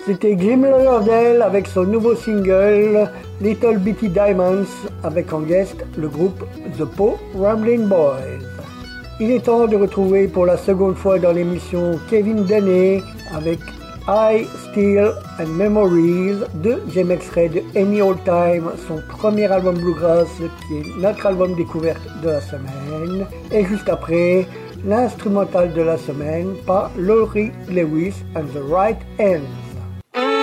C'était Jim Loverdale avec son nouveau single Little Bitty Diamonds avec en guest le groupe The Po Ramblin' Boys. Il est temps de retrouver pour la seconde fois dans l'émission Kevin Daney avec I Still and Memories, deuxième extrait de Any Old Time, son premier album bluegrass qui est notre album découverte de la semaine. Et juste après, l'instrumental de la semaine par Laurie Lewis and the Right Hands.